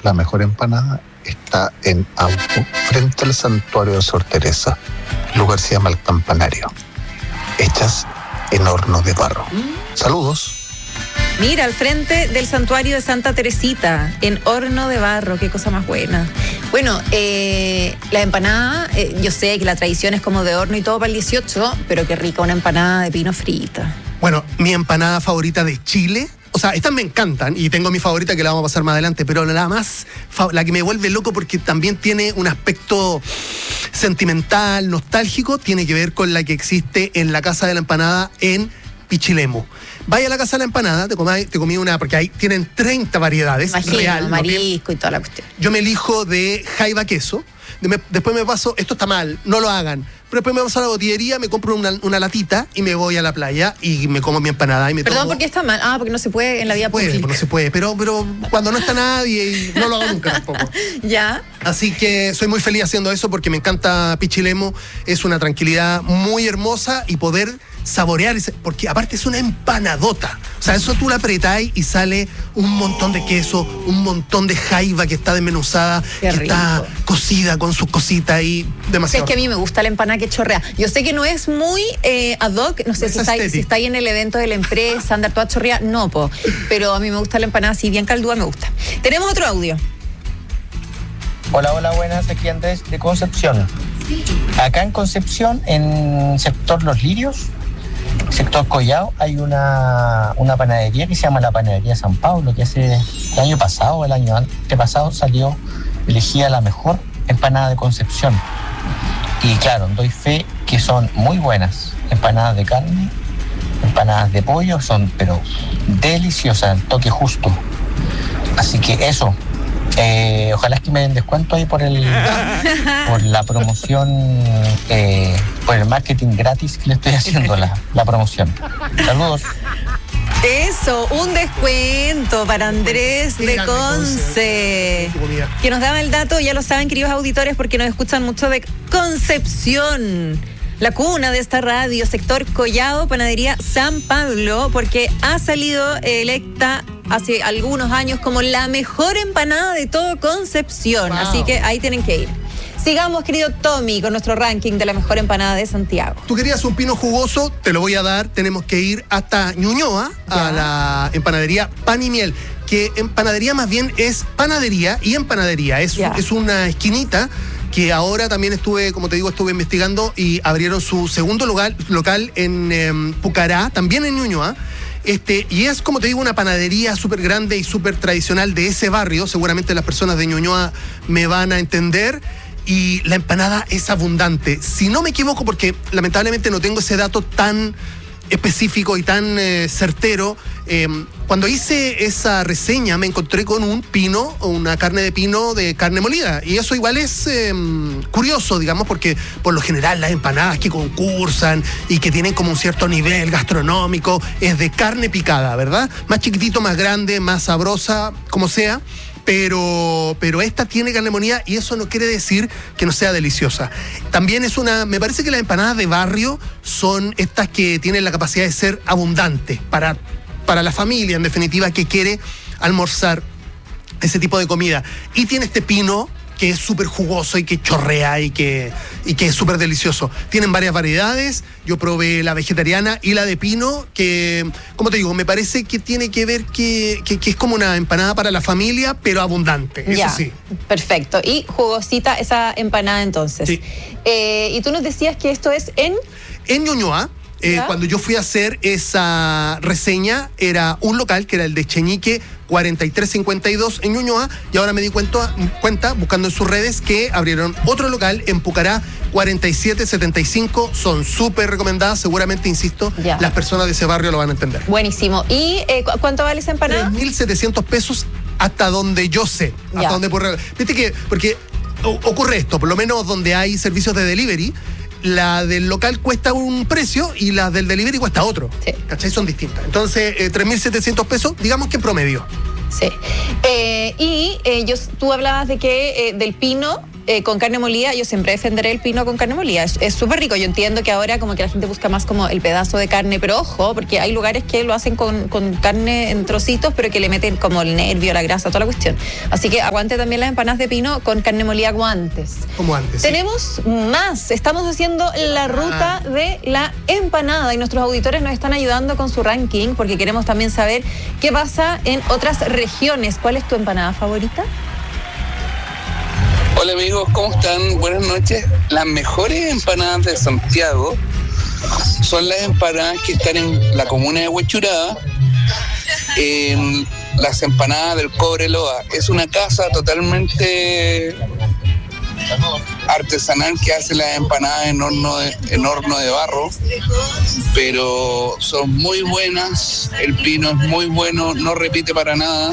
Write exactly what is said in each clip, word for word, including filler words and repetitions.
la mejor empanada está en Auto, frente al santuario de Sor Teresa. El lugar se llama El Campanario. Hechas en horno de barro. Saludos. Mira, al frente del santuario de Santa Teresita, en horno de barro, qué cosa más buena. Bueno, eh, la empanada, eh, yo sé que la tradición es como de horno y todo para el dieciocho, pero qué rica una empanada de pino frita. Bueno, mi empanada favorita de Chile, o sea, estas me encantan y tengo mi favorita que la vamos a pasar más adelante, pero la más, la que me vuelve loco porque también tiene un aspecto sentimental, nostálgico, tiene que ver con la que existe en la Casa de la Empanada en Pichilemu. Vaya a la Casa de la Empanada, te comí, te comí una, porque ahí tienen treinta variedades. Imagino, real, marisco ¿no? Y toda la cuestión. Yo me elijo de jaiba queso, de me, después me paso, esto está mal, no lo hagan, pero después me paso a la botillería, me compro una, una latita y me voy a la playa y me como mi empanada. Y me Perdón, tomo... ¿por qué está mal? Ah, porque no se puede en la vía puede, pública. No se puede, pero, pero cuando no está nadie, y no lo hago nunca tampoco. Ya. Así que soy muy feliz haciendo eso porque me encanta Pichilemu, es una tranquilidad muy hermosa y poder saborear, ese, porque aparte es una empanadota. O sea, eso tú la apretás y sale un montón de queso, un montón de jaiba que está desmenuzada, Qué que rico. está cocida con sus cositas ahí, demasiado. Es que a mí me gusta la empanada que chorrea. Yo sé que no es muy eh, ad hoc, no sé Es si está, si está ahí en el evento de la empresa, andar toda chorrea, no, po. Pero a mí me gusta la empanada así, bien caldúa, me gusta. Tenemos otro audio. Hola, hola, buenas, aquí Andrés de Concepción. Acá en Concepción, en sector Los Lirios, sector Collao, hay una, una panadería que se llama la Panadería San Pablo, que hace el año pasado, el año antepasado, salió elegida la mejor empanada de Concepción. Y claro, doy fe que son muy buenas. Empanadas de carne, empanadas de pollo, son pero deliciosas, el toque justo. Así que eso. Eh, ojalá es que me den descuento ahí por el por la promoción, eh, por el marketing gratis que le estoy haciendo la, la promoción. Saludos. Eso, un descuento para Andrés de Conce, que nos daba el dato, ya lo saben, queridos auditores, porque nos escuchan mucho de Concepción, la cuna de esta radio, sector Collao, Panadería San Pablo, porque ha salido electa hace algunos años como la mejor empanada de todo Concepción. Wow. Así que ahí tienen que ir. Sigamos, querido Tommy, con nuestro ranking de la mejor empanada de Santiago. Tú querías un pino jugoso, te lo voy a dar. Tenemos que ir hasta Ñuñoa, ya, a la empanadería Pan y Miel, que empanadería más bien es panadería y empanadería. Es, es una esquinita que ahora también estuve, como te digo, estuve investigando y abrieron su segundo local, local en eh, Pucará, también en Ñuñoa. Este, y es, como te digo, una panadería súper grande y súper tradicional de ese barrio. Seguramente las personas de Ñuñoa me van a entender. Y la empanada es abundante. Si no me equivoco, porque lamentablemente no tengo ese dato tan específico y tan eh, certero, eh, cuando hice esa reseña me encontré con un pino, una carne de pino de carne molida, y eso igual es eh, curioso, digamos, porque por lo general las empanadas que concursan y que tienen como un cierto nivel gastronómico es de carne picada, ¿verdad? Más chiquitito, más grande, más sabrosa, como sea. Pero, pero esta tiene carne molida y eso no quiere decir que no sea deliciosa. También es una, me parece que las empanadas de barrio son estas que tienen la capacidad de ser abundantes para, para la familia, en definitiva, que quiere almorzar ese tipo de comida. Y tiene este pino que es súper jugoso y que chorrea y que, y que es súper delicioso. Tienen varias variedades. Yo probé la vegetariana y la de pino, que, como te digo, me parece que tiene que ver que, que, que es como una empanada para la familia, pero abundante, eso ya, sí. Perfecto. Y jugosita esa empanada entonces. Sí. Eh, y tú nos decías que esto es en... En Ñuñoa. Eh, cuando yo fui a hacer esa reseña, era un local que era el de Cheñique cuarenta y tres cincuenta y dos en Ñuñoa, y ahora me di cuenta, cuenta, buscando en sus redes, que abrieron otro local en Pucará cuarenta y siete setenta y cinco. Son súper recomendadas, seguramente, insisto, ya, las personas de ese barrio lo van a entender. Buenísimo. ¿Y eh, cu- cuánto vale esa empanada? tres mil setecientos pesos hasta donde yo sé. Ya. Hasta donde por... Viste que, porque o- ocurre esto, por lo menos donde hay servicios de delivery, la del local cuesta un precio y la del delivery cuesta otro. Sí. ¿Cachai? Son distintas. Entonces, eh, tres mil setecientos pesos, digamos que en promedio. Sí. Eh, y eh, yo, tú hablabas de que eh, del pino eh, con carne molida, yo siempre defenderé el pino con carne molida. Es súper rico. Yo entiendo que ahora como que la gente busca más como el pedazo de carne, pero ojo, porque hay lugares que lo hacen con, con carne en trocitos, pero que le meten como el nervio, la grasa, toda la cuestión. Así que aguante también las empanadas de pino con carne molida como antes. Como antes. Tenemos sí. más. Estamos haciendo la ruta ah. de la empanada y nuestros auditores nos están ayudando con su ranking porque queremos también saber qué pasa en otras regiones. ¿Cuál es tu empanada favorita? Hola amigos, ¿cómo están? Buenas noches. Las mejores empanadas de Santiago son las empanadas que están en la comuna de Huechuraba, en las empanadas del Cobreloa. Es una casa totalmente artesanal que hace las empanadas en horno de, en horno de barro, pero son muy buenas, el pino es muy bueno, no repite para nada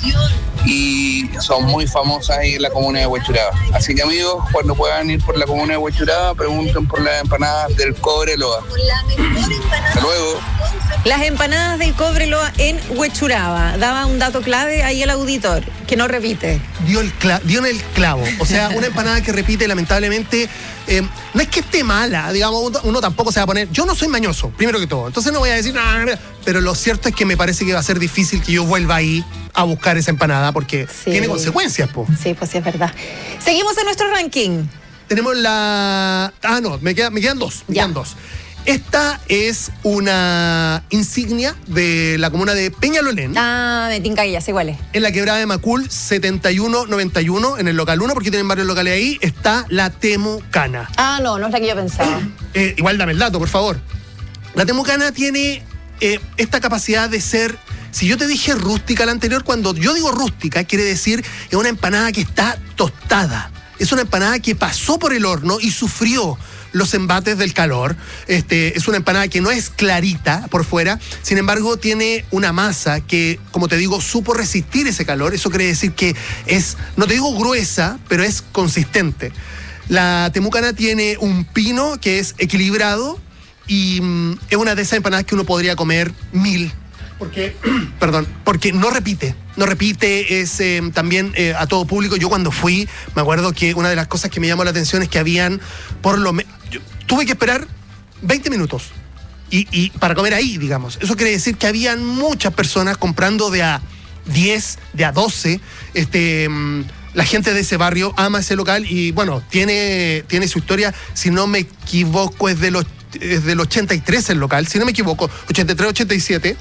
y son muy famosas ahí en la comuna de Huechuraba. Así que amigos, cuando puedan ir por la comuna de Huechuraba, pregunten por las empanadas del Cobreloa. Hasta luego. Las empanadas del Cobreloa en Huechuraba. Daba un dato clave ahí el auditor, que no repite. Dio, el cla- dio en el clavo. O sea, una empanada que repite, lamentablemente, eh, no es que esté mala, digamos, uno, uno tampoco se va a poner... Yo no soy mañoso, primero que todo. Entonces no voy a decir nada, nah, pero lo cierto es que me parece que va a ser difícil que yo vuelva ahí a buscar esa empanada porque sí. tiene consecuencias, po. Sí, pues sí, es verdad. Seguimos en nuestro ranking. Tenemos la... Ah, no, me, queda, me quedan dos. Me ya. quedan dos. Esta es una insignia de la comuna de Peñalolén. Ah, me tinca que ya sé cuál es. En la quebrada de Macul, setenta y uno noventa y uno, en el local uno, porque tienen varios locales ahí, está la Temucana. Ah, no, no es la que yo pensaba. Eh, igual dame el dato, por favor. La Temucana tiene eh, esta capacidad de ser... Si yo te dije rústica la anterior, cuando yo digo rústica, quiere decir que es una empanada que está tostada. Es una empanada que pasó por el horno y sufrió los embates del calor. Este, es una empanada que no es clarita por fuera, sin embargo tiene una masa que, como te digo, supo resistir ese calor. Eso quiere decir que es, no te digo gruesa, pero es consistente. La Temucana tiene un pino que es equilibrado y mm, es una de esas empanadas que uno podría comer mil. Porque, perdón, porque no repite, no repite, es eh, también eh, a todo público. Yo cuando fui, me acuerdo que una de las cosas que me llamó la atención es que habían, por lo menos, tuve que esperar veinte minutos y, y para comer ahí, digamos. Eso quiere decir que habían muchas personas comprando de a diez, de a doce, este... La gente de ese barrio ama ese local y, bueno, tiene, tiene su historia, si no me equivoco, es, de los, es del ochenta y tres el local, si no me equivoco, ochenta y tres, ochenta y siete.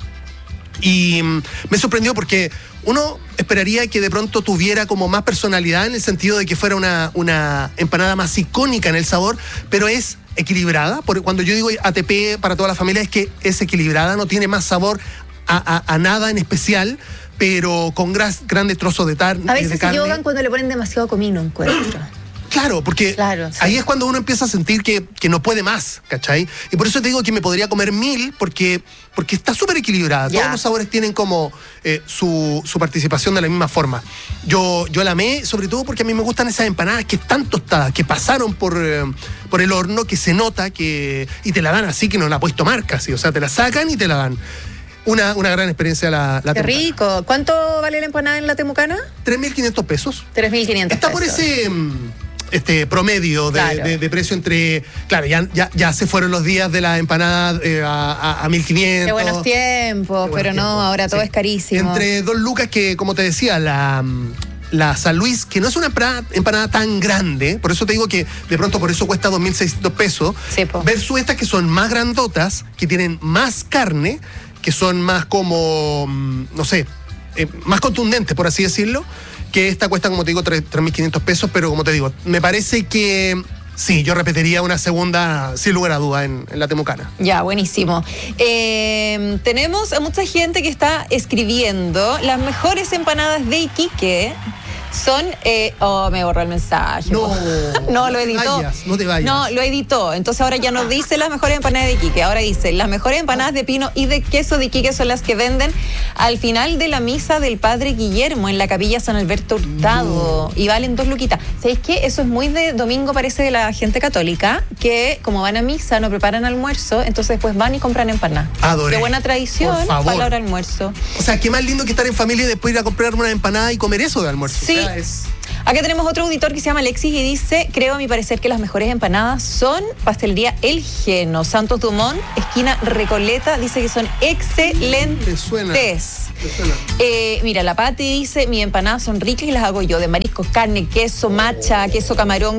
Y mm, me sorprendió porque uno esperaría que de pronto tuviera como más personalidad en el sentido de que fuera una, una empanada más icónica en el sabor, pero es equilibrada. Porque cuando yo digo A T P para toda la familia es que es equilibrada, no tiene más sabor a, a, a nada en especial, pero con gras, grandes trozos de, tar, a veces de carne. se equivocan cuando le ponen demasiado comino, encuentro. Claro, porque claro, sí. ahí es cuando uno empieza a sentir que, que no puede más, ¿cachai? Y por eso te digo que me podría comer mil, porque, porque está súper equilibrada. Ya. Todos los sabores tienen como eh, su, su participación de la misma forma. Yo, yo la amé, sobre todo porque a mí me gustan esas empanadas que están tostadas, que pasaron por, eh, por el horno, que se nota, que y te la dan así, que no la puedes tomar casi. O sea, te la sacan y te la dan. Una, una gran experiencia la, la Qué Temucana. Rico. ¿Cuánto vale la empanada en la Temucana? tres mil quinientos pesos. tres mil quinientos Está pesos. por ese... este promedio de, claro. de, de precio entre... Claro, ya, ya, ya se fueron los días de la empanada eh, a, a, a mil quinientos. Qué buenos tiempos, Qué buenos pero no, tiempos. Ahora todo sí. es carísimo. Entre dos lucas que, como te decía, la... La San Luis, que no es una empanada, empanada tan grande, por eso te digo que de pronto por eso cuesta dos mil seiscientos pesos, sí, po. versus estas que son más grandotas, que tienen más carne, que son más como, no sé, eh, más contundentes, por así decirlo, que esta cuesta, como te digo, tres mil quinientos pesos, pero como te digo, me parece que sí, yo repetiría una segunda, sin lugar a duda, en, en la Temucana. Ya, buenísimo. Eh, tenemos a mucha gente que está escribiendo las mejores empanadas de Iquique. Son, eh, oh, me borró el mensaje. No, no lo editó. No te vayas, no te vayas. No, lo editó. Entonces ahora ya no dice las mejores empanadas de Iquique. Ahora dice, las mejores empanadas de pino y de queso de Iquique son las que venden al final de la misa del Padre Guillermo en la capilla San Alberto Hurtado. No. Y valen dos luquitas. ¿Sabéis qué? Eso es muy de domingo, parece, de la gente católica, que como van a misa, no preparan almuerzo, entonces después van y compran empanadas. Adoré. Qué buena tradición para la hora almuerzo. O sea, qué más lindo que estar en familia y después ir a comprar una empanada y comer eso de almuerzo. Sí. O sea, es... Acá tenemos otro auditor que se llama Alexis y dice, creo a mi parecer que las mejores empanadas son pastelería El Geno, Santos Dumont, esquina Recoleta, dice que son excelentes. Te suena. Te suena. Eh, mira, la Pati dice, mis empanadas son ricas y las hago yo, de mariscos, carne, queso, macha, queso camarón,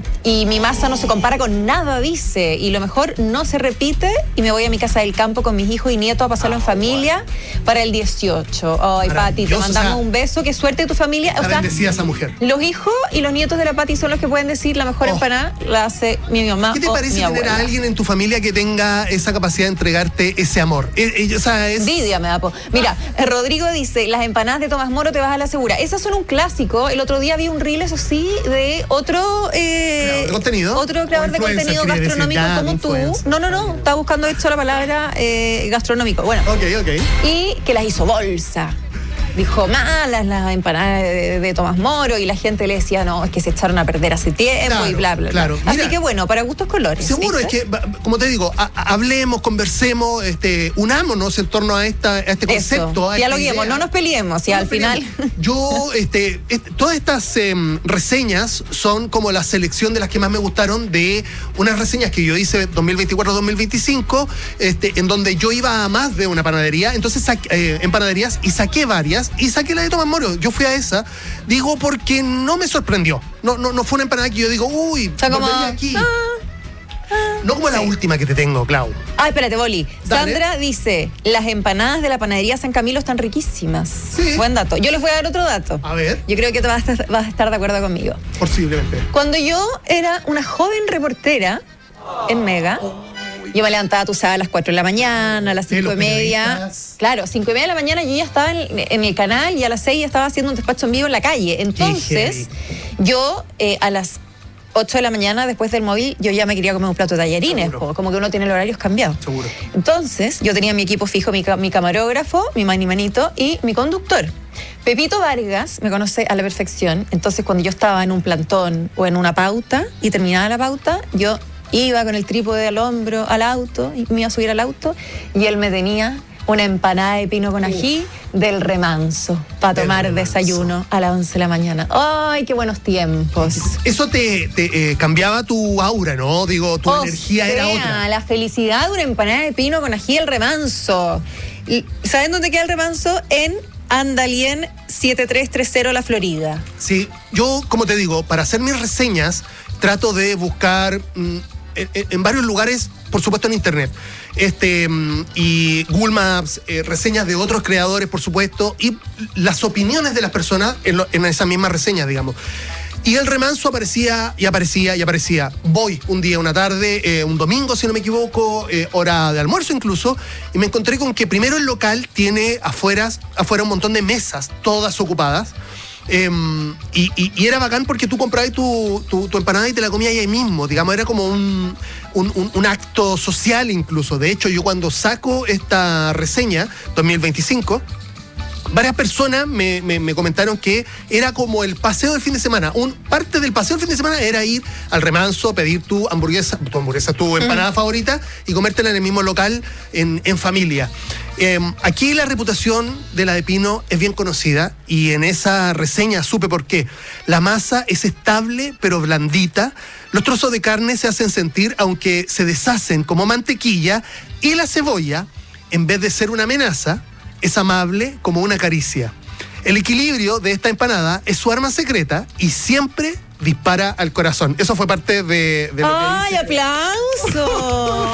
y mi masa no se compara con nada, dice, y lo mejor no se repite, y me voy a mi casa del campo con mis hijos y nietos a pasarlo ah, en familia bueno. para el dieciocho. Ay, Pati, te mandamos o sea, un beso, qué suerte de tu familia. O sea, decía esa mujer. Los hijos y los nietos de la Pati son los que pueden decir la mejor oh. empanada la hace mi mamá. ¿Qué te o parece mi tener abuela? a alguien en tu familia que tenga esa capacidad de entregarte ese amor? Eh, eh, o sea, es... Envidia me da po. Mira, ah. Rodrigo dice, las empanadas de Tomás Moro te vas a la segura. Esas son un clásico. El otro día vi un reel, eso sí, de otro eh, ¿De contenido? Otro creador de contenido gastronómico decir, como influencer. tú. No, no, no. Estaba buscando de hecho la palabra eh, gastronómico. Bueno. Ok, ok. Y que las hizo bolsa. Dijo, malas las empanadas de, de Tomás Moro, y la gente le decía, no, es que se echaron a perder hace tiempo, claro, y bla, bla, claro. bla. Así Mira, que bueno, para gustos colores. Seguro, ¿viste? es que, como te digo, a, hablemos, conversemos, este, unámonos en torno a, esta, a este concepto. Eso. A Dialoguemos, no nos peleemos, y no al final... Yo, este, este, todas estas eh, reseñas son como la selección de las que más me gustaron, de unas reseñas que yo hice dos mil veinticuatro dos mil veinticinco, este, en donde yo iba a más de una panadería, entonces saqué, eh, en panaderías, y saqué varias, y saqué la de Tomás Moro. Yo fui a esa, digo, porque no me sorprendió. No, no, no fue una empanada que yo digo, uy, o sea, como, aquí. Ah, ah, no como sí. la última que te tengo, Clau. Ah, espérate, Boli. Dale. Sandra dice, las empanadas de la panadería San Camilo están riquísimas. Sí. Buen dato. Yo les voy a dar otro dato. A ver. Yo creo que te vas a estar, vas a estar de acuerdo conmigo. Posiblemente. Cuando yo era una joven reportera en Mega, yo me levantaba, tú sabes, a las cuatro de la mañana, a las cinco y media. Claro, cinco y media de la mañana yo ya estaba en, en el canal, y a las seis ya estaba haciendo un despacho en vivo en la calle. Entonces, yo eh, a las ocho de la mañana, después del móvil, yo ya me quería comer un plato de tallarines, po, como que uno tiene los horarios cambiados. Seguro. Entonces, yo tenía mi equipo fijo, mi, mi camarógrafo, mi mani manito y mi conductor. Pepito Vargas me conoce a la perfección. Entonces, cuando yo estaba en un plantón o en una pauta y terminaba la pauta, yo iba con el trípode al hombro al auto, y me iba a subir al auto, y él me tenía una empanada de pino con ají Uf. del Remanso para tomar remanso. desayuno a las once de la mañana. ¡Ay, qué buenos tiempos! Eso te, te eh, cambiaba tu aura, ¿no? Digo, tu o energía sea, era otra. La felicidad de una empanada de pino con ají del Remanso. ¿Saben dónde queda el Remanso? En Andalien siete tres tres cero La Florida. Sí, yo, como te digo, para hacer mis reseñas trato de buscar mmm, en, en varios lugares, por supuesto en internet, este y Google Maps, eh, reseñas de otros creadores, por supuesto, y las opiniones de las personas en, lo, en esa misma reseña, digamos. Y el Remanso aparecía y aparecía y aparecía. Voy un día, una tarde, eh, un domingo, si no me equivoco, eh, hora de almuerzo incluso, y me encontré con que primero el local tiene afuera, afuera un montón de mesas, todas ocupadas. Eh, y, y, y era bacán porque tú comprabas tu, tu, tu empanada y te la comías ahí mismo, digamos, era como un, un, un, un acto social incluso. De hecho, yo cuando saco esta reseña, dos mil veinticinco, varias personas me, me, me comentaron que era como el paseo del fin de semana. Un, parte del paseo del fin de semana era ir al Remanso, pedir tu hamburguesa, tu hamburguesa, tu empanada mm. favorita, y comértela en el mismo local en, en familia. Eh, aquí la reputación de la de Pino es bien conocida, y en esa reseña supe por qué. La masa es estable pero blandita, los trozos de carne se hacen sentir aunque se deshacen como mantequilla, y la cebolla, en vez de ser una amenaza, es amable como una caricia. El equilibrio de esta empanada es su arma secreta y siempre dispara al corazón. Eso fue parte de, de lo ¡Ay, que dice. aplausos!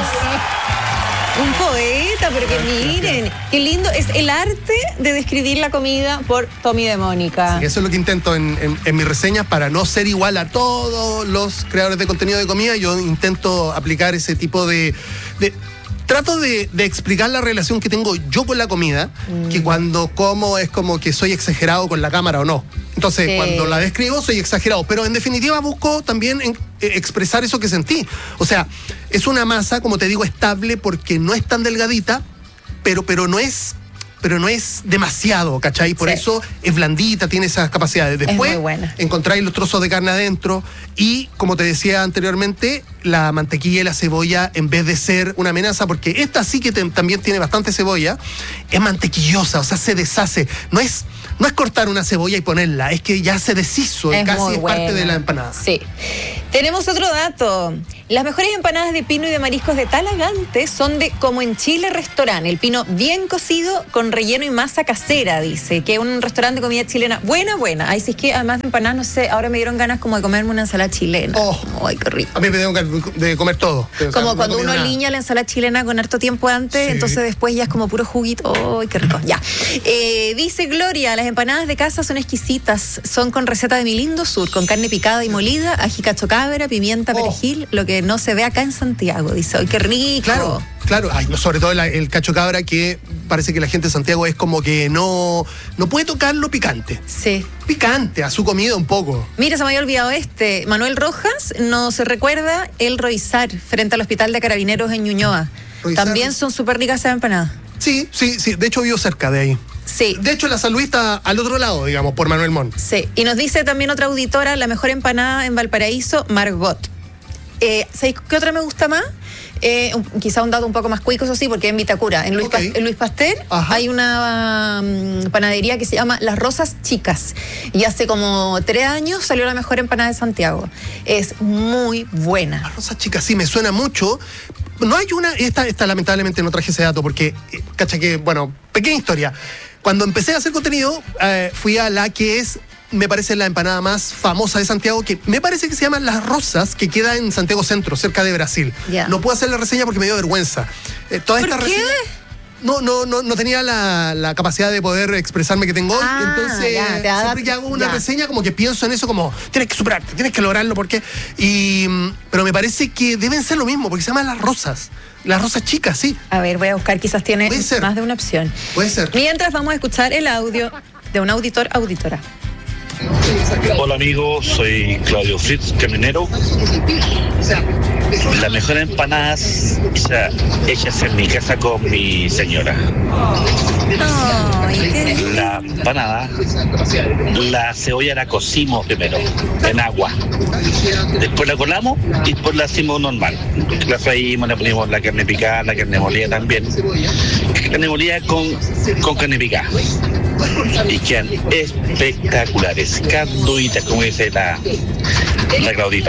Un poeta, pero que miren, qué lindo. Es el arte de describir la comida por Tommy de Mónica. Sí, eso es lo que intento en, en, en mis reseñas, para no ser igual a todos los creadores de contenido de comida. Yo intento aplicar ese tipo de... de Trato de, de explicar la relación que tengo yo con la comida, mm. que cuando como es como que soy exagerado con la cámara o no. Entonces, sí. cuando la describo soy exagerado, pero en definitiva busco también en, eh, expresar eso que sentí. O sea, es una masa, como te digo, estable porque no es tan delgadita, pero, pero no es pero no es demasiado, ¿cachai? Por Sí. eso es blandita, tiene esas capacidades. Después muy buena. encontráis los trozos de carne adentro y, como te decía anteriormente, la mantequilla y la cebolla, en vez de ser una amenaza, porque esta sí que te, también tiene bastante cebolla, es mantequillosa, o sea, se deshace. No es, no es cortar una cebolla y ponerla, es que ya se deshizo y Es casi muy es parte buena. de la empanada. Sí. Tenemos otro dato. Las mejores empanadas de pino y de mariscos de Talagante son de Como en Chile Restaurant. El pino bien cocido con relleno y masa casera, dice. Que es un restaurante de comida chilena buena, buena. Ay, si es que además de empanadas, no sé, ahora me dieron ganas como de comerme una ensalada chilena. Oh. Ay, qué rico. A mí me tengo de comer todo. O sea, Como no he cuando comido uno nada. liña la ensalada chilena con harto tiempo antes, Sí. entonces después ya es como puro juguito. ¡Ay, qué rico! Ya. Eh, dice Gloria, las empanadas de casa son exquisitas. Son con receta de mi lindo sur, con carne picada y molida, ají cacho cabra, pimienta, Oh. perejil, lo que no se ve acá en Santiago. Dice, ¡ay, qué rico! Claro, claro. Ay, no, sobre todo la- el cacho cabra, que parece que la gente de Santiago es como que no, no puede tocar lo picante. Sí. Picante a su comida un poco. Mira, se me había olvidado este. Manuel Rojas nos recuerda el Roizar frente al Hospital de Carabineros en Ñuñoa. Roizar. También son súper ricas esas empanadas. Sí, sí, sí. De hecho, vivo cerca de ahí. Sí. De hecho, la San Luis está al otro lado, digamos, por Manuel Montt. Sí, y nos dice también otra auditora, la mejor empanada en Valparaíso, Margot. Eh, ¿Sabéis qué otra me gusta más? Eh, un- quizá un dato un poco más cuico, eso sí, porque en Vitacura, en Luis, Ok. Pas- en Luis Pasteur, Ajá. hay una mm, panadería que se llama Las Rosas Chicas. Y hace como tres años salió la mejor empanada de Santiago. Es muy buena. La rosa chica, sí, me suena mucho. No hay una, esta, esta lamentablemente no traje ese dato porque, eh, cacha que, bueno, pequeña historia. Cuando empecé a hacer contenido, eh, fui a la que es, me parece, la empanada más famosa de Santiago, que me parece que se llama Las Rosas, que queda en Santiago Centro, cerca de Brasil. Ya. No puedo hacer la reseña porque me dio vergüenza. Eh, toda ¿Por esta qué? reseña- No, no, no, no tenía la, la capacidad de poder expresarme que tengo hoy. Ah, Entonces, ya, te da- siempre que hago una ya. reseña, como que pienso en eso, como tienes que superarte, tienes que lograrlo, porque. Y, mm, pero me parece que deben ser lo mismo, porque se llaman Las Rosas. Las Rosas Chicas, sí. A ver, voy a buscar, quizás tiene Puede ser. más de una opción. Puede ser. Mientras vamos a escuchar el audio de un auditor, auditora. Hola amigos, soy Claudio Fritz, camionero. Las mejores empanadas hechas, hechas en mi casa con mi señora. Ay, qué lindo. La empanada, la cebolla la cocimos primero en agua. Después la colamos y después la hacemos normal. La freímos, le ponemos la carne picada, la carne molida también. Carne molida con, con carne picada. Y quedan espectaculares, canduitas, como dice la, la Claudita.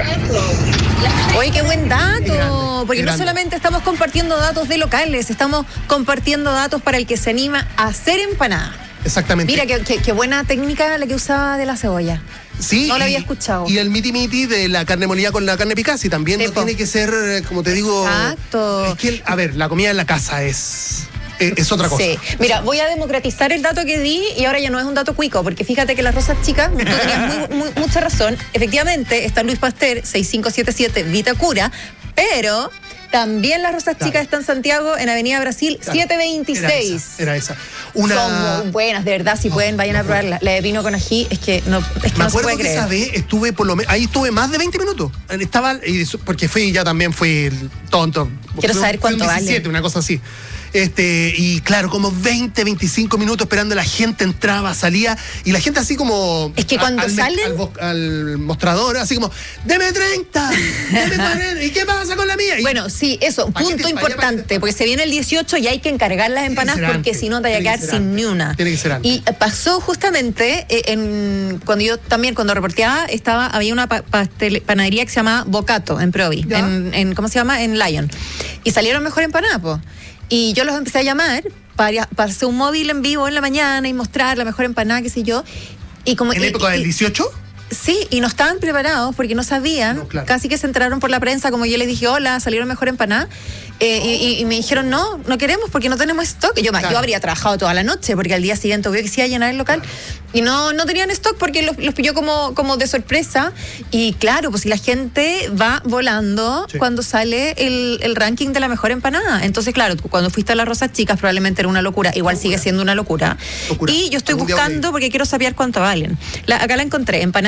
Oye, qué buen dato, porque no grande. solamente estamos compartiendo datos de locales, estamos compartiendo datos para el que se anima a hacer empanada. Exactamente. Mira, qué, qué- qué buena técnica la que usaba de la cebolla. Sí, no la y- había escuchado. Y el miti miti de la carne molida con la carne picada, sí, también Sí, no po. tiene que ser, eh, como te digo. Exacto. Es que, a ver, la comida en la casa es. Es, es otra cosa. Sí, mira, voy a democratizar el dato que di y ahora ya no es un dato cuico, porque fíjate que las Rosas Chicas, tú tenías muy- muy- mucha razón, efectivamente está Luis Pasteur, sesenta y cinco setenta y siete Vitacura, pero también las Rosas Claro. Chicas están en Santiago, en Avenida Brasil, Claro. setecientos veintiséis. Era esa. Era esa. Una. Son muy buenas, de verdad, si pueden, vayan a probarla. La de pino con ají, es que no, es que Me no se acuerdo puede que creer. esa vez estuve por lo menos, ahí estuve más de veinte minutos. Estaba, y eso- porque fui, ya también fui tonto. Quiero Fui- saber fui cuánto un vale. diecisiete, una cosa así. Este, y claro, como veinte, veinticinco minutos esperando, la gente entraba, salía, y la gente así como. Es que a- cuando al, me- salen- Al, bos- al mostrador, así como, deme treinta, deme cuarenta, ¿y qué pasa con la mía? Y- Bueno, sí, eso, Paquete, punto pa' allá, importante, paquete. porque se viene el dieciocho y hay que encargar las que empanadas ser porque antes. si no te vaya a Tiene que quedar ser sin antes. ni una. Tiene que ser antes. Y pasó justamente eh, en cuando yo también, cuando reporteaba, estaba, había una pa- pastel- panadería que se llamaba Bocato en Provi, Ya. en, en, ¿cómo se llama? En Lion. Y salieron mejor empanadas, po. Y yo los empecé a llamar para, para hacer un móvil en vivo en la mañana y mostrar la mejor empanada, qué sé yo. Y como, ¿En y- época y- del dieciocho? Sí, y no estaban preparados porque no sabían, No, claro. casi que se enteraron por la prensa, como yo les dije, hola, salieron mejor empanadas, eh, y, y- y me dijeron, no, no queremos porque no tenemos stock. Y yo, Claro. yo habría trabajado toda la noche porque al día siguiente obvio que se iba a llenar el local, y no, no tenían stock porque los, los pilló como, como de sorpresa, y claro, pues si la gente va volando Sí. cuando sale el, el ranking de la mejor empanada. Entonces, claro, tú cuando fuiste a las Rosas Chicas probablemente era una locura, igual sigue siendo una locura. Locura. Y yo estoy Algún día voy a ir. buscando porque quiero saber cuánto valen. La- acá la encontré, empanada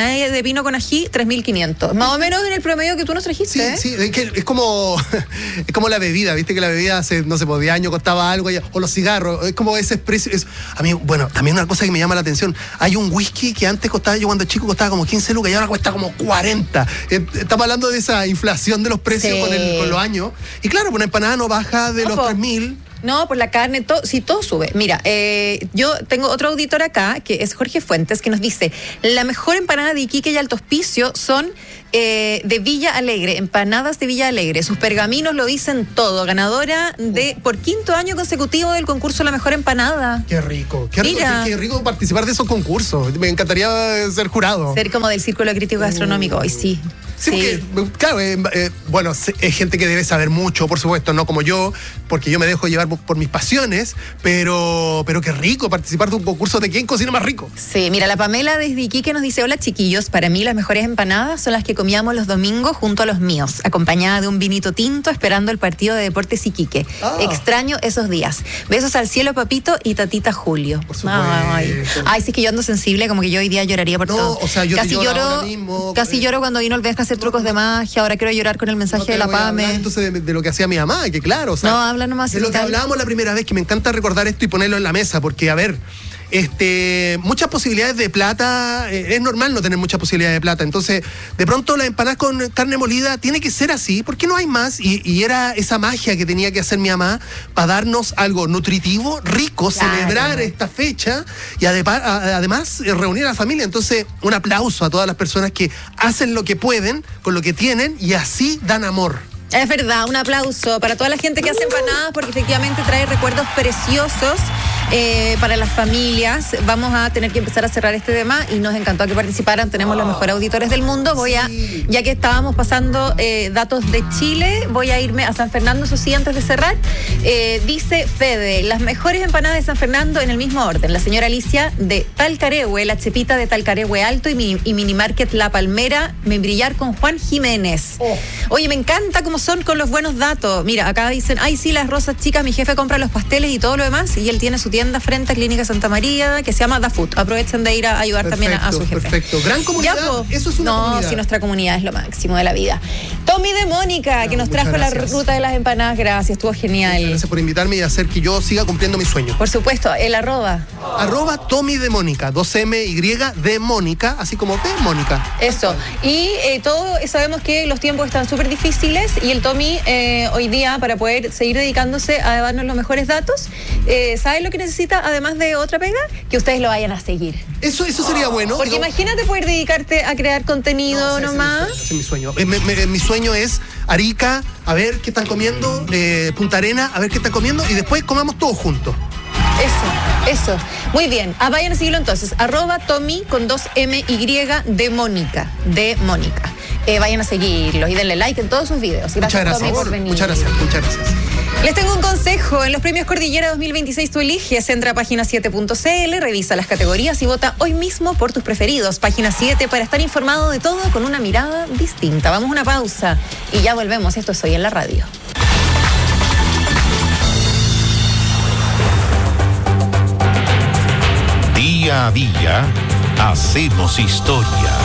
empanada de pino con ají, tres mil quinientos. Más o menos en el promedio que tú nos trajiste. Sí, ¿eh? sí, es, que es como es como la bebida, viste que la bebida hace, no sé, por diez años costaba algo, o los cigarros, es como ese precio. Es, a mí, bueno, también una cosa que me llama la atención, hay un whisky que antes costaba, yo cuando chico costaba como quince lucas y ahora cuesta como cuarenta. Estamos hablando de esa inflación de los precios sí. con, el, con los años. Y claro, una empanada no baja de no, los po. tres mil. No, por la carne, todo, sí, todo sube. Mira, eh, yo tengo otro auditor acá, que es Jorge Fuentes, que nos dice, la mejor empanada de Iquique y Alto Hospicio son eh, de Villa Alegre, empanadas de Villa Alegre. Sus pergaminos lo dicen todo. Ganadora de por quinto año consecutivo del concurso La Mejor Empanada. Qué rico, qué rico, qué, qué rico participar de esos concursos. Me encantaría ser jurado. Ser como del Círculo Crítico Gastronómico, hoy sí. Sí, sí. Porque, claro, eh, eh, bueno, es gente que debe saber mucho, por supuesto, no como yo, porque yo me dejo llevar por, por mis pasiones, pero, pero qué rico participar de un concurso de quién cocina más rico. Sí, mira, la Pamela desde Iquique nos dice, hola chiquillos, para mí las mejores empanadas son las que comíamos los domingos junto a los míos, acompañada de un vinito tinto esperando el partido de Deportes Iquique. Ah. Extraño esos días. Besos al cielo, papito, y tatita Julio. Por supuesto. Ay, ay, sí que yo ando sensible, como que yo hoy día lloraría por no, todo. O sea, yo casi te lloro lloro, ahora mismo. Casi eh, lloro cuando vino el Vesca a hacer trucos de magia, ahora quiero llorar con el mensaje no de la Pame. Entonces de, de lo que hacía mi mamá, que claro, o sea, no, habla nomás. De lo que hablábamos la primera vez, que me encanta recordar esto y ponerlo en la mesa, porque a ver, este, muchas posibilidades de plata, eh, es normal no tener muchas posibilidades de plata, entonces de pronto la empanada con carne molida tiene que ser así, porque no hay más, y, y era esa magia que tenía que hacer mi mamá para darnos algo nutritivo, rico, claro. Celebrar esta fecha y además, además reunir a la familia. Entonces un aplauso a todas las personas que hacen lo que pueden con lo que tienen y así dan amor. Es verdad, un aplauso para toda la gente que hace empanadas, porque efectivamente trae recuerdos preciosos eh, para las familias. Vamos a tener que empezar a cerrar este tema y nos encantó que participaran. Tenemos los mejores auditores del mundo. Voy a, ya que estábamos pasando eh, datos de Chile, voy a irme a San Fernando, eso sí, antes de cerrar. Eh, dice Fede, las mejores empanadas de San Fernando en el mismo orden. La señora Alicia de Talcaregüe, la Chepita de Talcaregüe Alto y, mini, y Mini Market La Palmera, Membrillar con Juan Jiménez. Oh. Oye, me encanta cómo son con los buenos datos. Mira, acá dicen, ay sí, las rosas chicas, mi jefe compra los pasteles y todo lo demás, y él tiene su tienda frente a Clínica Santa María, que se llama Da Food. Aprovechen de ir a ayudar perfecto, también a, a su jefe. Perfecto, gran comunidad, ya, eso es una no, comunidad. No, si nuestra comunidad es lo máximo de la vida. Tommy de Mónica, no, que nos trajo gracias. La ruta de las empanadas, gracias, estuvo genial. Gracias por invitarme y hacer que yo siga cumpliendo mis sueños. Por supuesto, el arroba. Arroba Tommy de Mónica, dos M Y de Mónica, así como de Mónica. Eso, y eh, todos sabemos que los tiempos están súper difíciles y el Tommy eh, hoy día, para poder seguir dedicándose a darnos los mejores datos, eh, ¿saben lo que necesita? Además de otra pega, que ustedes lo vayan a seguir. Eso, eso sería bueno. Porque digo, imagínate poder dedicarte a crear contenido no, nomás. Ese es mi sueño. Ese es mi sueño. Mi, mi, mi sueño es Arica, a ver qué están comiendo, eh, Punta Arena, a ver qué están comiendo y después comamos todos juntos. Eso, eso. Muy bien. Ah, vayan a seguirlo entonces. Arroba Tommy con dos M Y de Mónica. De Mónica. Eh, vayan a seguirlos y denle like en todos sus videos. Gracias, muchas gracias, Tommy, por venir. Muchas gracias, muchas gracias. Les tengo un consejo. En los premios Cordillera dos mil veintiséis tú eliges. Entra a página siete punto c l, revisa las categorías y vota hoy mismo por tus preferidos. Página siete para estar informado de todo con una mirada distinta. Vamos a una pausa y ya volvemos. Esto es Hoy en la Radio. Día a día hacemos historia.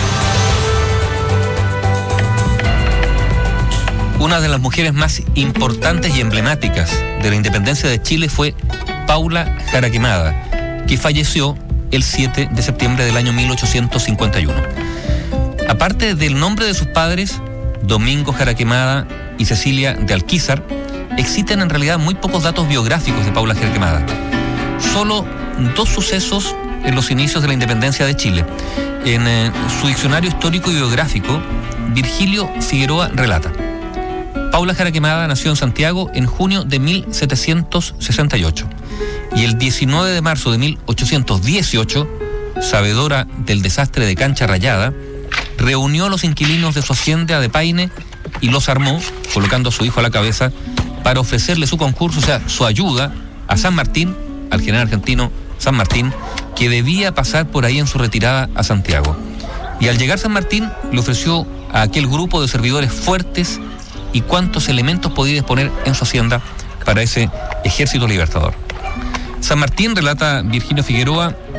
Una de las mujeres más importantes y emblemáticas de la independencia de Chile fue Paula Jaraquemada, que falleció el siete de septiembre del año mil ochocientos cincuenta y uno. Aparte del nombre de sus padres, Domingo Jaraquemada y Cecilia de Alquizar, existen en realidad muy pocos datos biográficos de Paula Jaraquemada. Solo dos sucesos en los inicios de la independencia de Chile. En eh, su diccionario histórico y biográfico, Virgilio Figueroa relata: Paula Jaraquemada nació en Santiago en junio de mil setecientos sesenta y ocho y el diecinueve de marzo de mil ochocientos dieciocho, sabedora del desastre de Cancha Rayada, reunió a los inquilinos de su hacienda de Paine y los armó, colocando a su hijo a la cabeza, para ofrecerle su concurso, o sea, su ayuda a San Martín, al general argentino San Martín, que debía pasar por ahí en su retirada a Santiago. Y al llegar San Martín, le ofreció a aquel grupo de servidores fuertes y cuántos elementos podía disponer en su hacienda para ese ejército libertador. San Martín, relata Virgilio Figueroa,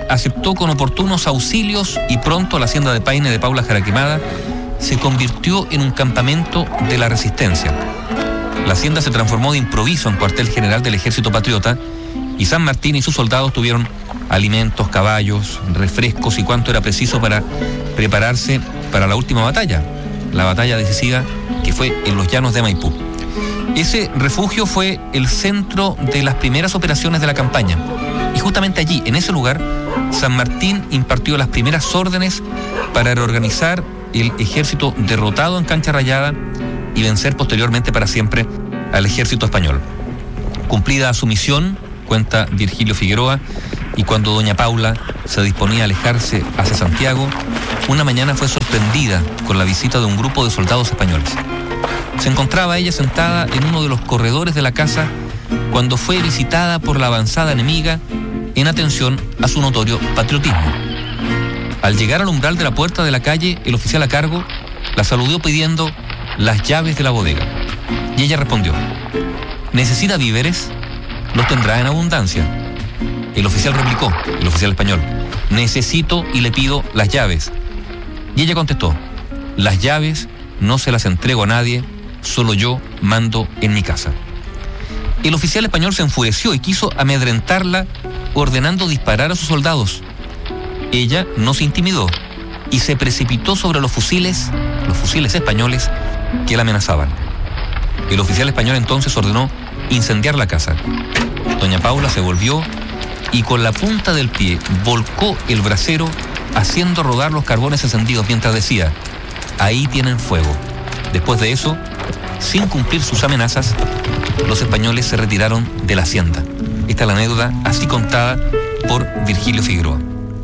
aceptó con oportunos auxilios y pronto la hacienda de Paine de Paula Jaraquemada se convirtió en un campamento de la resistencia. La hacienda se transformó de improviso en cuartel general del Ejército Patriota y San Martín y sus soldados tuvieron alimentos, caballos, refrescos y cuanto era preciso para prepararse para la última batalla, la batalla decisiva que fue en los llanos de Maipú. Ese refugio fue el centro de las primeras operaciones de la campaña y justamente allí, en ese lugar, San Martín impartió las primeras órdenes para reorganizar el ejército derrotado en Cancha Rayada y vencer posteriormente para siempre al ejército español. Cumplida su misión, cuenta Virgilio Figueroa, y cuando doña Paula se disponía a alejarse hacia Santiago, una mañana fue sorprendida con la visita de un grupo de soldados españoles. Se encontraba ella sentada en uno de los corredores de la casa cuando fue visitada por la avanzada enemiga en atención a su notorio patriotismo. Al llegar al umbral de la puerta de la calle, el oficial a cargo la saludó pidiendo las llaves de la bodega. Y ella respondió: ¿necesita víveres? Los tendrá en abundancia. El oficial replicó, el oficial español: necesito y le pido las llaves. Y ella contestó: las llaves no se las entrego a nadie, solo yo mando en mi casa. El oficial español se enfureció y quiso amedrentarla, ordenando disparar a sus soldados. Ella no se intimidó y se precipitó sobre los fusiles, los fusiles españoles que la amenazaban. El oficial español entonces ordenó incendiar la casa. Doña Paula se volvió y con la punta del pie volcó el brasero, haciendo rodar los carbones encendidos mientras decía: ahí tienen fuego. Después de eso, sin cumplir sus amenazas, los españoles se retiraron de la hacienda. Esta es la anécdota así contada por Virgilio Figueroa.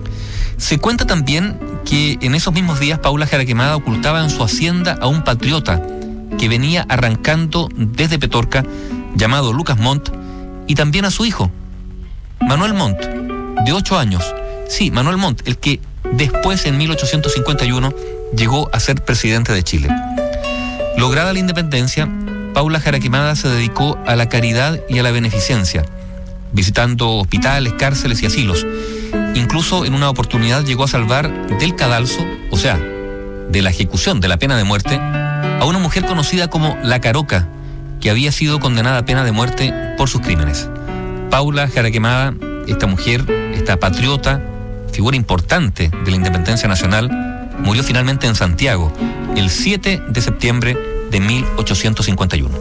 Se cuenta también que en esos mismos días Paula Jaraquemada ocultaba en su hacienda a un patriota que venía arrancando desde Petorca, llamado Lucas Montt, y también a su hijo, Manuel Montt, de ocho años. Sí, Manuel Montt, el que después, en mil ochocientos cincuenta y uno, llegó a ser presidente de Chile. Lograda la independencia, Paula Jaraquemada se dedicó a la caridad y a la beneficencia, visitando hospitales, cárceles y asilos. Incluso en una oportunidad llegó a salvar del cadalso, o sea, de la ejecución de la pena de muerte, a una mujer conocida como La Caroca, que había sido condenada a pena de muerte por sus crímenes. Paula Jaraquemada, esta mujer, esta patriota, figura importante de la independencia nacional, murió finalmente en Santiago el siete de septiembre de mil ochocientos cincuenta y uno.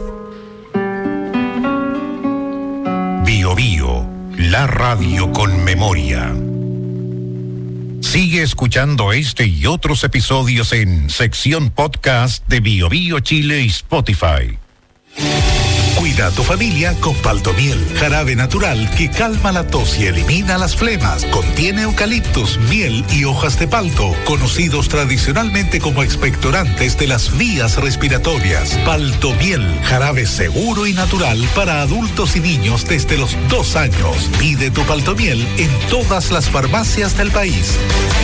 Bio Bio, la radio con memoria. Sigue escuchando este y otros episodios en sección podcast de Bio Bio Chile y Spotify. Cuida a tu familia con Paltomiel, jarabe natural que calma la tos y elimina las flemas. Contiene eucaliptus, miel y hojas de palto, conocidos tradicionalmente como expectorantes de las vías respiratorias. Paltomiel, jarabe seguro y natural para adultos y niños desde los dos años. Pide tu Paltomiel en todas las farmacias del país.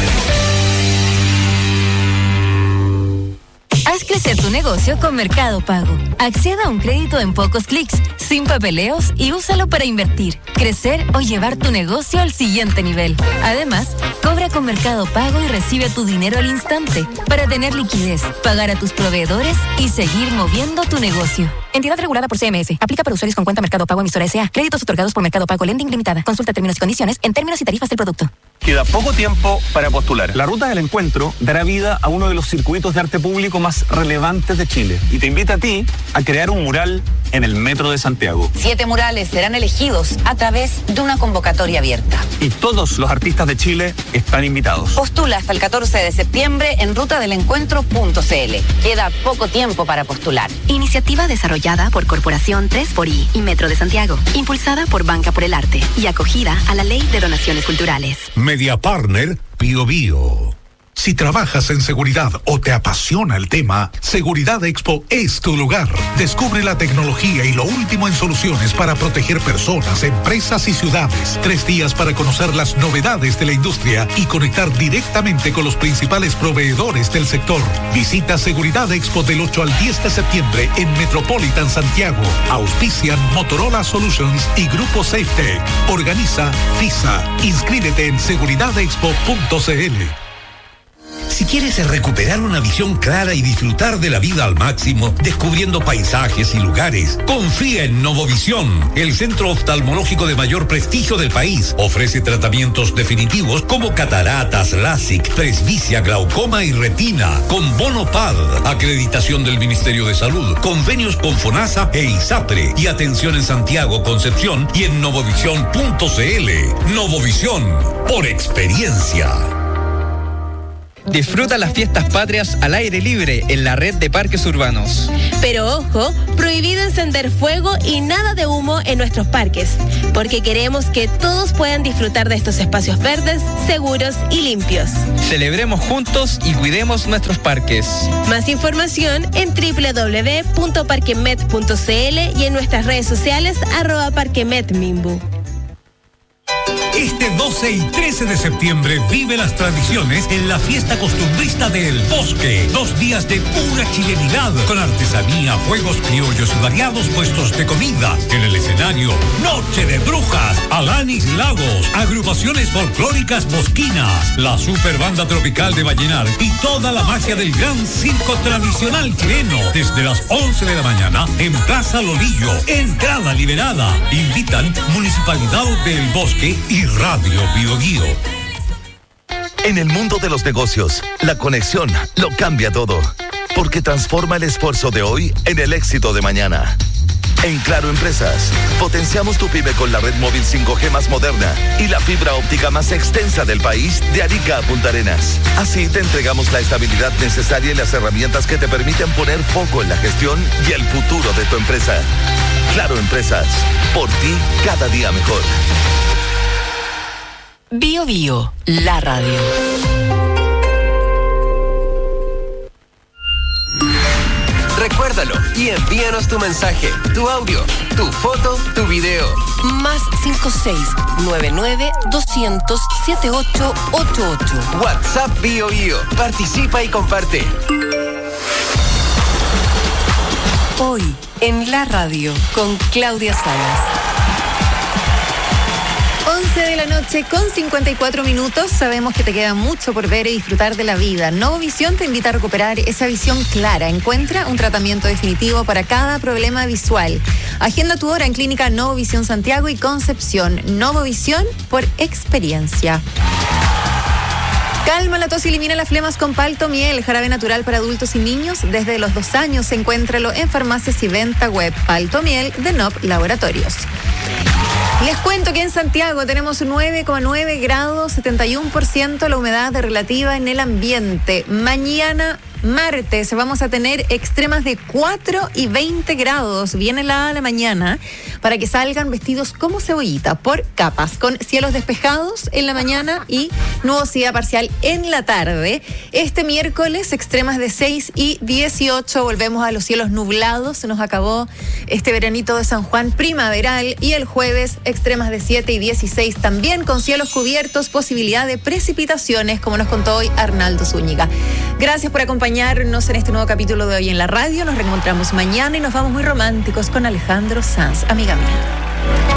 Haz crecer tu negocio con Mercado Pago. Acceda a un crédito en pocos clics, sin papeleos y úsalo para invertir, crecer o llevar tu negocio al siguiente nivel. Además, cobra con Mercado Pago y recibe tu dinero al instante para tener liquidez, pagar a tus proveedores y seguir moviendo tu negocio. Entidad regulada por C M S. Aplica para usuarios con cuenta Mercado Pago emisora S A. Créditos otorgados por Mercado Pago Lending Limitada. Consulta términos y condiciones en términos y tarifas del producto. Queda poco tiempo para postular. La Ruta del Encuentro dará vida a uno de los circuitos de arte público más relevantes de Chile y te invita a ti a crear un mural en el Metro de Santiago. Siete murales serán elegidos a través de una convocatoria abierta. Y todos los artistas de Chile están invitados. Postula hasta el catorce de septiembre en ruta del encuentro punto c l. Queda poco tiempo para postular. Iniciativa desarrollada por Corporación tres por I y Metro de Santiago, impulsada por Banca por el Arte y acogida a la Ley de Donaciones Culturales. Media Partner Bio Bio. Si trabajas en seguridad o te apasiona el tema, Seguridad Expo es tu lugar. Descubre la tecnología y lo último en soluciones para proteger personas, empresas y ciudades. Tres días para conocer las novedades de la industria y conectar directamente con los principales proveedores del sector. Visita Seguridad Expo del ocho al diez de septiembre en Metropolitan Santiago. Auspician Motorola Solutions y Grupo SafeTech. Organiza FISA. Inscríbete en seguridad expo punto c l. Si quieres recuperar una visión clara y disfrutar de la vida al máximo, descubriendo paisajes y lugares, confía en Novovisión, el centro oftalmológico de mayor prestigio del país. Ofrece tratamientos definitivos como cataratas, LASIK, presbicia, glaucoma y retina, con bono P A D, acreditación del Ministerio de Salud, convenios con FONASA e ISAPRE y atención en Santiago, Concepción y en novovisión punto c l. Novovisión, por experiencia. Disfruta las fiestas patrias al aire libre en la red de parques urbanos. Pero ojo, prohibido encender fuego y nada de humo en nuestros parques, porque queremos que todos puedan disfrutar de estos espacios verdes, seguros y limpios. Celebremos juntos y cuidemos nuestros parques. Más información en doble u doble u doble u punto parquemet punto c l y en nuestras redes sociales arroba parquemetmimbu. Este doce y trece de septiembre vive las tradiciones en la fiesta costumbrista del Bosque. Dos días de pura chilenidad con artesanía, juegos criollos y variados puestos de comida. En el escenario, Noche de Brujas, Alanis Lagos, agrupaciones folclóricas bosquinas, la super banda tropical de Vallenar y toda la magia del gran circo tradicional chileno. Desde las once de la mañana en Plaza Lolillo. Entrada liberada. Invitan Municipalidad del Bosque y Radio Bio Bio. En el mundo de los negocios, la conexión lo cambia todo, porque transforma el esfuerzo de hoy en el éxito de mañana. En Claro Empresas, potenciamos tu pyme con la red móvil cinco G más moderna y la fibra óptica más extensa del país, de Arica a Punta Arenas. Así te entregamos la estabilidad necesaria y las herramientas que te permiten poner foco en la gestión y el futuro de tu empresa. Claro Empresas, por ti cada día mejor. Bio Bio, la radio. Recuérdalo y envíanos tu mensaje, tu audio, tu foto, tu video. Más cinco seis nueve nueve doscientos setenta y ocho ochenta y ocho. WhatsApp Bio Bio. Participa y comparte. Hoy en la radio con Claudia Salas. once de la noche con cincuenta y cuatro minutos. Sabemos que te queda mucho por ver y disfrutar de la vida. Novovisión te invita a recuperar esa visión clara. Encuentra un tratamiento definitivo para cada problema visual. Agenda tu hora en Clínica Novovisión Santiago y Concepción. Novovisión por experiencia. Calma la tos y elimina las flemas con Palto Miel, jarabe natural para adultos y niños. Desde los dos años, encuéntralo en farmacias y venta web. Palto Miel de N O P Laboratorios. Les cuento que en Santiago tenemos nueve coma nueve grados, setenta y uno por ciento la humedad relativa en el ambiente. Mañana martes vamos a tener extremas de cuatro y veinte grados, bien helada la mañana, para que salgan vestidos como cebollita, por capas, con cielos despejados en la mañana y nubosidad parcial en la tarde. Este miércoles extremas de seis y dieciocho, volvemos a los cielos nublados, se nos acabó este veranito de San Juan primaveral, y el jueves extremas de siete y dieciséis, también con cielos cubiertos, posibilidad de precipitaciones, como nos contó hoy Arnaldo Zúñiga. Gracias por acompañarnos en este nuevo capítulo de Hoy en la Radio. Nos reencontramos mañana y nos vamos muy románticos con Alejandro Sanz, amiga mía.